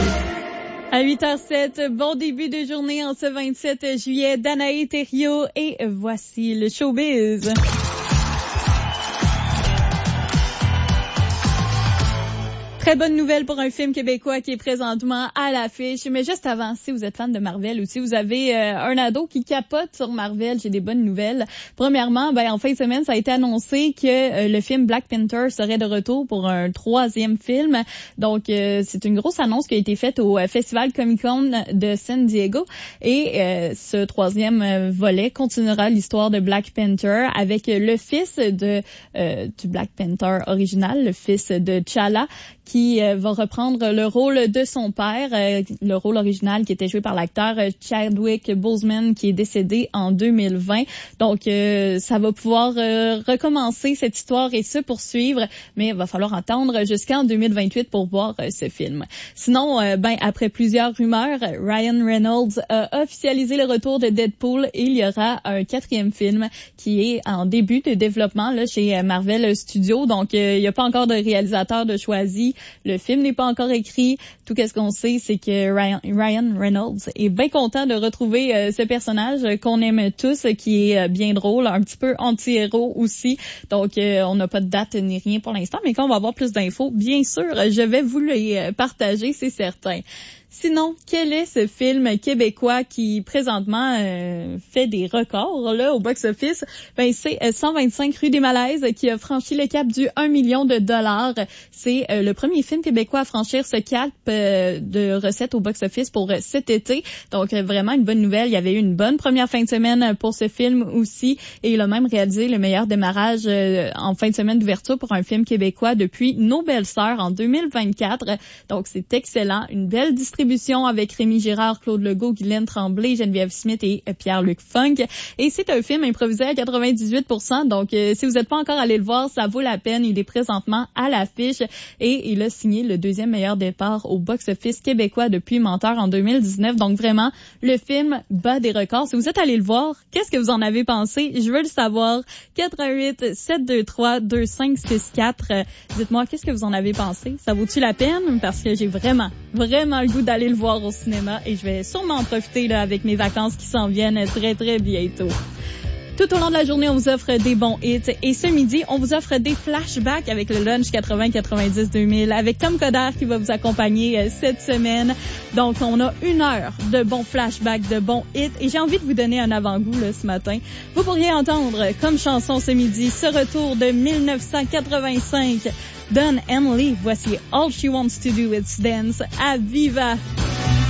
À 8h07, bon début de journée en ce 27 juillet. Danae Thériault et voici le showbiz. Très bonne nouvelle pour un film québécois qui est présentement à l'affiche. Mais juste avant, si vous êtes fan de Marvel ou si vous avez un ado qui capote sur Marvel, j'ai des bonnes nouvelles. Premièrement, en fin de semaine, ça a été annoncé que le film Black Panther serait de retour pour un 3e film. Donc, c'est une grosse annonce qui a été faite au Festival Comic-Con de San Diego. Et ce 3e volet continuera l'histoire de Black Panther avec le fils du Black Panther original, le fils de T'Challa, qui va reprendre le rôle de son père, le rôle original qui était joué par l'acteur Chadwick Boseman, qui est décédé en 2020. Donc, ça va pouvoir recommencer cette histoire et se poursuivre, mais il va falloir attendre jusqu'en 2028 pour voir ce film. Sinon, après plusieurs rumeurs, Ryan Reynolds a officialisé le retour de Deadpool et il y aura un 4e film qui est en début de développement là chez Marvel Studios. Donc, il n'y a pas encore de réalisateur de choisi. Le film n'est pas encore écrit. Tout ce qu'on sait, c'est que Ryan Reynolds est bien content de retrouver ce personnage qu'on aime tous, qui est bien drôle, un petit peu anti-héros aussi. Donc, on n'a pas de date ni rien pour l'instant, mais quand on va avoir plus d'infos, bien sûr, je vais vous les partager, c'est certain. Sinon, quel est ce film québécois qui présentement fait des records là au box-office? C'est 125 rue des Malaises qui a franchi le cap du 1 million de dollars. C'est le premier film québécois à franchir ce cap de recettes au box-office pour cet été. Donc vraiment une bonne nouvelle. Il y avait eu une bonne première fin de semaine pour ce film aussi et il a même réalisé le meilleur démarrage en fin de semaine d'ouverture pour un film québécois depuis Nos Belles Sœurs en 2024. Donc c'est excellent, une belle distribution avec Rémi Girard, Claude Legault, Guylaine Tremblay, Geneviève Smith et Pierre-Luc Funk. Et c'est un film improvisé à 98%. Donc, si vous n'êtes pas encore allé le voir, ça vaut la peine. Il est présentement à l'affiche et il a signé le 2e meilleur départ au box-office québécois depuis Menteur en 2019. Donc, vraiment, le film bat des records. Si vous êtes allé le voir, qu'est-ce que vous en avez pensé? Je veux le savoir. 88 723 2564. Dites-moi, qu'est-ce que vous en avez pensé? Ça vaut-tu la peine? Parce que j'ai vraiment le goût d'aller le voir au cinéma et je vais sûrement en profiter là avec mes vacances qui s'en viennent très très bientôt. Tout au long de la journée, on vous offre des bons hits et ce midi, on vous offre des flashbacks avec le lunch 80-90-2000 avec Tom Coderre qui va vous accompagner cette semaine. Donc, on a 1 heure de bons flashbacks, de bons hits et j'ai envie de vous donner un avant-goût là, ce matin. Vous pourriez entendre comme chanson ce midi ce retour de 1985. Don Henley, voici All She Wants to Do Is Dance à Viva.